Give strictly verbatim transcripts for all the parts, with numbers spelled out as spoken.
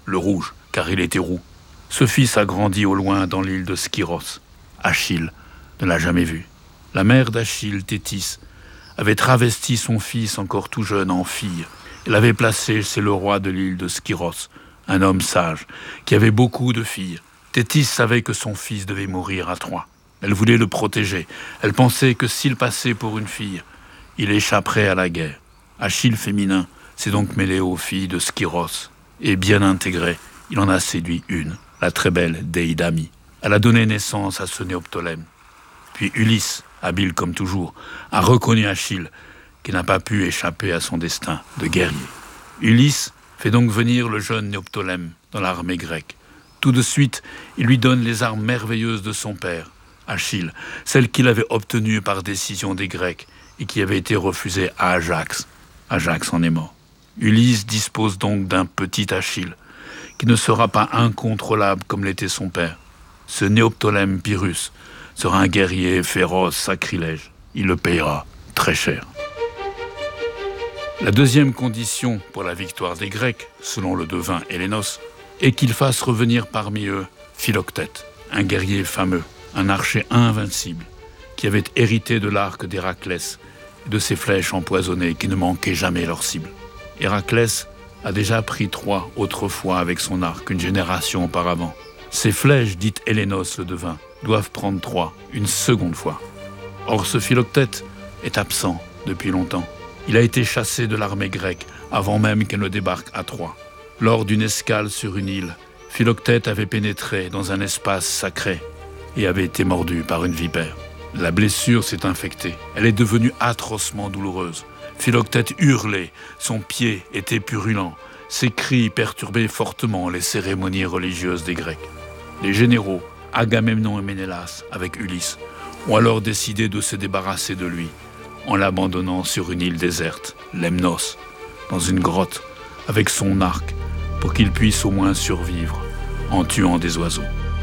le rouge, car il était roux. Ce fils a grandi au loin dans l'île de Skyros. Achille ne l'a jamais vu. La mère d'Achille, Thétis, avait travesti son fils encore tout jeune en fille. Elle l'avait placé chez le roi de l'île de Skyros, un homme sage, qui avait beaucoup de filles. Thétis savait que son fils devait mourir à Troie. Elle voulait le protéger. Elle pensait que s'il passait pour une fille, il échapperait à la guerre. Achille féminin s'est donc mêlé aux filles de Skyros, et bien intégré, il en a séduit une, la très belle Déidamie. Elle a donné naissance à ce Néoptolème. Puis Ulysse, habile comme toujours, a reconnu Achille, qui n'a pas pu échapper à son destin de guerrier. Ulysse fait donc venir le jeune Néoptolème dans l'armée grecque. Tout de suite, il lui donne les armes merveilleuses de son père, Achille, celles qu'il avait obtenues par décision des Grecs et qui avaient été refusées à Ajax. Ajax en est mort. Ulysse dispose donc d'un petit Achille, qui ne sera pas incontrôlable comme l'était son père. Ce Néoptolème Pyrrhus sera un guerrier féroce, sacrilège. Il le payera très cher. La deuxième condition pour la victoire des Grecs, selon le devin Hélénos, est qu'il fasse revenir parmi eux Philoctète, un guerrier fameux, un archer invincible, qui avait hérité de l'arc d'Héraclès et de ses flèches empoisonnées qui ne manquaient jamais leur cible. Héraclès a déjà pris Troie autrefois avec son arc, une génération auparavant. Ces flèches, dites Hélénos le devin, doivent prendre Troie une seconde fois. Or ce Philoctète est absent depuis longtemps. Il a été chassé de l'armée grecque avant même qu'elle ne débarque à Troie. Lors d'une escale sur une île, Philoctète avait pénétré dans un espace sacré et avait été mordu par une vipère. La blessure s'est infectée. Elle est devenue atrocement douloureuse. Philoctète hurlait, son pied était purulent. Ses cris perturbaient fortement les cérémonies religieuses des Grecs. Les généraux, Agamemnon et Ménélas, avec Ulysse, ont alors décidé de se débarrasser de lui en l'abandonnant sur une île déserte, Lemnos, dans une grotte, avec son arc, pour qu'il puisse au moins survivre en tuant des oiseaux.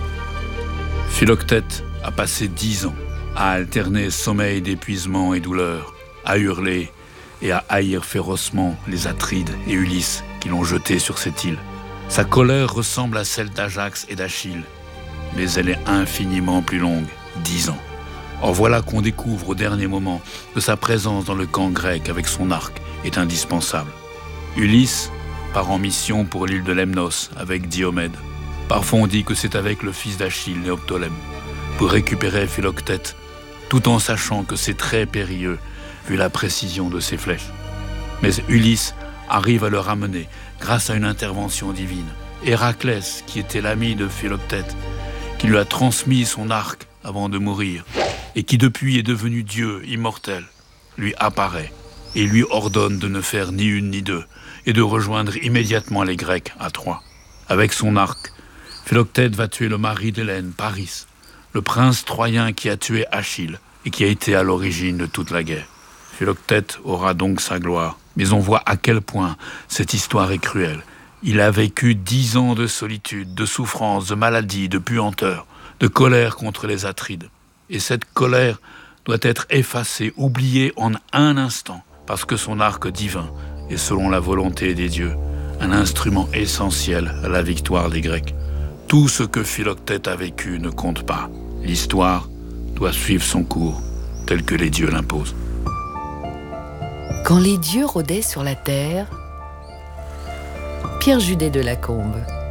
Philoctète a passé dix ans à alterner sommeil d'épuisement et douleur, à hurler et à haïr férocement les Atrides et Ulysse qui l'ont jeté sur cette île. Sa colère ressemble à celle d'Ajax et d'Achille, mais elle est infiniment plus longue, dix ans. Or voilà qu'on découvre au dernier moment que sa présence dans le camp grec avec son arc est indispensable. Ulysse part en mission pour l'île de Lemnos avec Diomède. Parfois on dit que c'est avec le fils d'Achille, Néoptolème, pour récupérer Philoctète, tout en sachant que c'est très périlleux vu la précision de ses flèches. Mais Ulysse arrive à le ramener grâce à une intervention divine. Héraclès, qui était l'ami de Philoctète, qui lui a transmis son arc avant de mourir, et qui depuis est devenu Dieu immortel, lui apparaît et lui ordonne de ne faire ni une ni deux, et de rejoindre immédiatement les Grecs à Troie. Avec son arc, Philoctète va tuer le mari d'Hélène, Paris, le prince troyen qui a tué Achille et qui a été à l'origine de toute la guerre. Philoctète aura donc sa gloire, mais on voit à quel point cette histoire est cruelle. Il a vécu dix ans de solitude, de souffrance, de maladie, de puanteur, de colère contre les Atrides. Et cette colère doit être effacée, oubliée en un instant, parce que son arc divin est, selon la volonté des dieux, un instrument essentiel à la victoire des Grecs. Tout ce que Philoctète a vécu ne compte pas. L'histoire doit suivre son cours, tel que les dieux l'imposent. Quand les dieux rôdaient sur la terre, Pierre Judet de Lacombe.